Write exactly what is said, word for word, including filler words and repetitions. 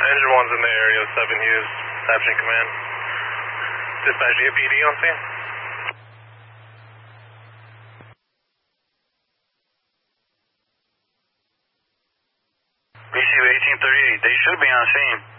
engine one's in the area, seven Hughes, Captain Command. Dispatch A P D on scene. B C U eighteen thirty-eight, they should be on scene.